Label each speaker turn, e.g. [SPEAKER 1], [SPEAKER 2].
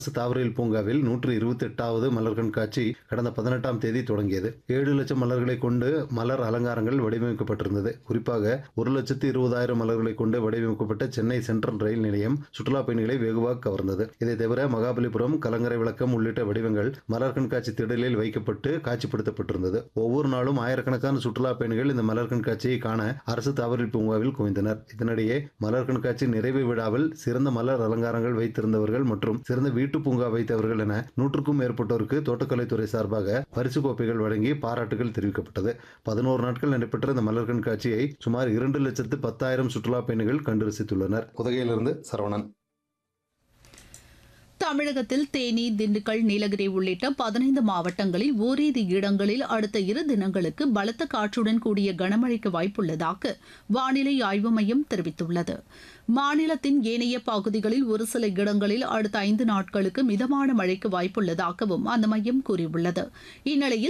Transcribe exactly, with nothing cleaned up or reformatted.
[SPEAKER 1] அரசு தாவரவியல் பூங்காவில் நூற்று இருபத்தி எட்டாவது மலர் கண்காட்சி கடந்த பதினெட்டாம் தேதி தொடங்கியது. ஏழு லட்சம் மலர்களை கொண்டு மலர் அலங்காரங்கள் வடிவமைக்கப்பட்டிருந்தது. குறிப்பாக ஒரு லட்சத்து இருபதாயிரம் மலர்களை கொண்டு வடிவமைக்கப்பட்ட சென்னை சென்ட்ரல் ரயில் நிலையம் சுற்றுலா பயணிகளை வெகுவாக கவர்ந்தது. இதை தவிர மகாபலிபுரம், கலங்கரை விளக்கம் உள்ளிட்ட வடிவங்கள் மலர் கண்காட்சி திடலில் வைக்கப்பட்டு காட்சிப்படுத்தப்பட்டிருந்தது. ஒவ்வொரு நாளும் ஆயிரக்கணக்கான சுற்றுலா பயணிகள் இந்த மலர் கண்காட்சியை காண அரசு தாவரவியல் பூங்காவில் குவிந்தனர். இதனிடையே மலர் கண்காட்சி நிறைவு விழாவில் சிறந்த மலர் அலங்காரங்கள் வைத்திருந்தவர்கள் மற்றும் சிறந்த வீட்டு பூங்கா வைத்தவர்கள் என நூற்றுக்கும் மேற்பட்டோருக்கு தோட்டக்கலைத்துறை சார்பாக பரிசு கோப்பைகள் வழங்கி பாராட்டுகள் தெரிவிக்கப்பட்டது. பதினோரு நாட்கள் நடைபெற்ற இந்த மலர் கண்காட்சியை சுமார் இரண்டு லட்சத்து பத்தாயிரம் சுற்றுலா பயணிகள் கண்டு ரசித்துள்ளனர். உதகையிலிருந்து சரவணன்.
[SPEAKER 2] தமிழகத்தில் தேனி, திண்டுக்கல், நீலகிரி உள்ளிட்ட பதினைந்து மாவட்டங்களில் ஓரிரு இடங்களில் அடுத்த இரு தினங்களுக்கு பலத்த காற்றுடன் கூடிய கனமழைக்கு வாய்ப்புள்ளதாக வானிலை ஆய்வு மையம் தெரிவித்துள்ளது. மாநிலத்தின் ஏனைய பகுதிகளில் ஒரு சில இடங்களில் அடுத்த ஐந்து நாட்களுக்கு மிதமான மழைக்கு வாய்ப்புள்ளதாகவும் அந்த மையம் கூறியுள்ளது. இந்நிலையில்